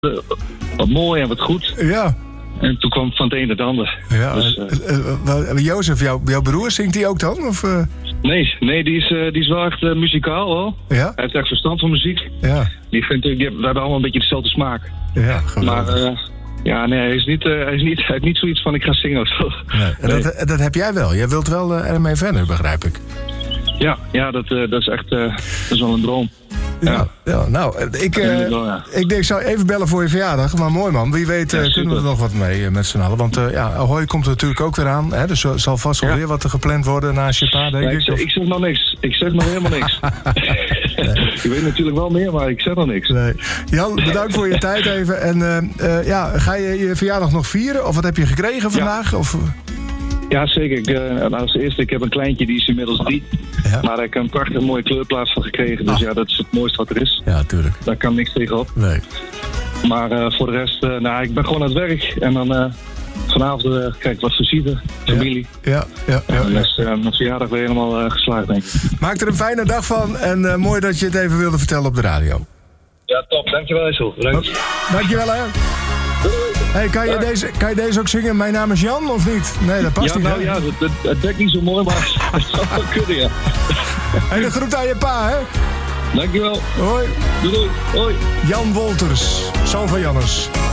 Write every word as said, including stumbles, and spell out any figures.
uh, wat mooi en wat goed. Ja. En toen kwam van het een naar het ander. Ja. Dus, uh, uh, uh, Jozef, jou, jouw broer, zingt die ook dan? Of, uh... Nee, nee die, is, uh, die is wel echt uh, muzikaal wel. Ja? Hij heeft echt verstand van muziek. Ja. Die vindt, die hebben, we hebben allemaal een beetje dezelfde smaak. Ja, geweldig. Maar uh, ja, nee, hij, is niet, uh, hij, is niet, hij heeft niet zoiets van ik ga zingen of zo. Nee. En Nee. dat, dat heb jij wel. Jij wilt wel uh, ermee verder, begrijp ik. Ja, ja dat, uh, dat is echt uh, dat is wel een droom. Ja, Ja. ja nou, ik, uh, Ja, wel, ja. ik denk, ik zou even bellen voor je verjaardag. Maar mooi man, wie weet uh, Ja, kunnen we er nog wat mee uh, met z'n allen. Want uh, ja, Ahoy komt er natuurlijk ook weer aan. Hè, dus er zal vast wel Ja. weer wat er gepland worden naast je pa, denk Ja, ik. ik, zeg, ik zeg nog niks. Ik zeg nog helemaal niks. Je weet natuurlijk wel meer, maar ik zeg nog niks. Nee. Jan, bedankt voor je tijd even. En uh, uh, ja, ga je je verjaardag nog vieren? Of wat heb je gekregen vandaag? Ja. Of... Ja, zeker. Ik, uh, als eerste, ik heb een kleintje, die is inmiddels drie. Ja. Maar ik heb een prachtige mooie kleurplaats van gekregen. Dus ah. ja, dat is het mooiste wat er is. Ja, tuurlijk. Daar kan niks tegenop. Nee. Maar uh, voor de rest, uh, nou, ik ben gewoon aan het werk. En dan uh, vanavond uh, kijk ik wat visite, familie. Ja, ja, ja. En dan is uh, mijn verjaardag weer helemaal uh, geslaagd, denk ik. Maak er een fijne dag van. En uh, mooi dat je het even wilde vertellen op de radio. Ja, top. Dankjewel, Issel. Leuk. Oh, dankjewel, hè. Hey, kan, je deze, kan je deze ook zingen? Mijn naam is Jan, of niet? Nee, dat past ja, niet. Nou, ja, het, het, het dekt niet zo mooi, maar het zou wel kunnen, ja. En een groet aan je pa, hè? Dankjewel. Hoi. Doei, doei. Hoi. Jan Wolters, zoon van Jannes.